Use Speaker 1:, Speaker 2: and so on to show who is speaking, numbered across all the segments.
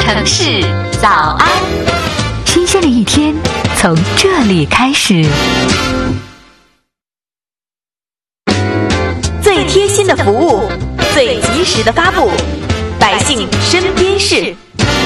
Speaker 1: 城市早安，
Speaker 2: 新鲜的一天从这里开始。
Speaker 1: 最贴心的服务，最及时的发布，百姓身边事。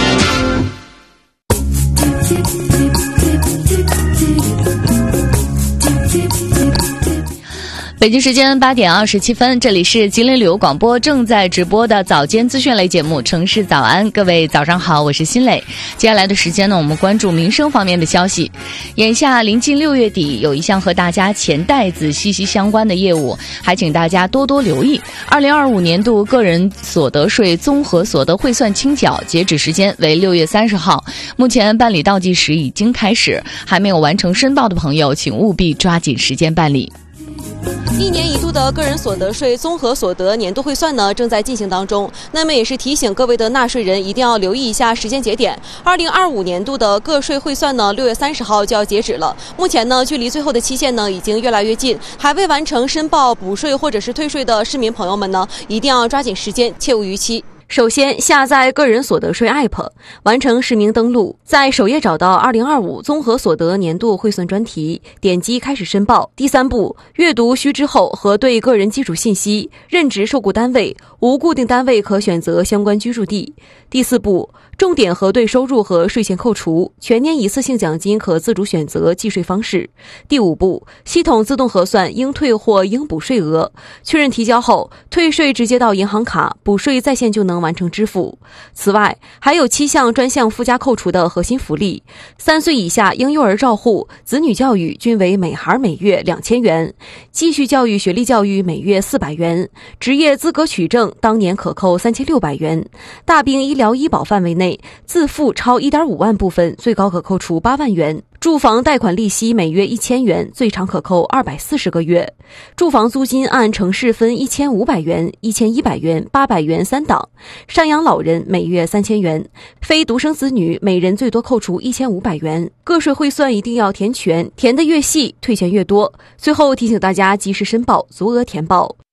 Speaker 3: 北京时间8点27分，这里是吉林旅游广播正在直播的早间资讯类节目《城市早安》，各位早上好，我是新磊。接下来的时间呢，我们关注民生方面的消息。眼下临近6月底，有一项和大家钱袋子息息相关的业务，还请大家多多留意。2025年度个人所得税综合所得汇算清缴截止时间为6月30号，目前办理倒计时已经开始，还没有完成申报的朋友，请务必抓紧时间办理。
Speaker 4: 一年一度的个人所得税综合所得年度汇算呢正在进行当中，那么也是提醒各位的纳税人一定要留意一下时间节点。2025年度的个税汇算呢6月30号就要截止了，目前呢距离最后的期限呢已经越来越近，还未完成申报补税或者是退税的市民朋友们呢一定要抓紧时间，切勿逾期。首先下载个人所得税 App， 完成实名登录，在首页找到2025综合所得年度汇算专题，点击开始申报。第3步，阅读须知后核对个人基础信息，任职受雇单位，无固定单位可选择相关居住地。第4步，重点核对收入和税前扣除，全年一次性奖金可自主选择计税方式。第5步，系统自动核算应退或应补税额，确认提交后，退税直接到银行卡，补税在线就能完成支付。此外，还有7项专项附加扣除的核心福利：3岁以下婴幼儿照护、子女教育均为每孩每月2000元，继续教育学历教育每月400元，职业资格取证当年可扣3600元，大病医疗医保范围内自付超 1.5 万部分最高可扣除8万元，住房贷款利息每月1000元，最长可扣240个月，住房租金按城市分1500元、1100元、800元3档，赡养老人每月3000元，非独生子女每人最多扣除1500元。个税汇算一定要填全，填得越细，退钱越多。最后提醒大家及时申报，足额填报。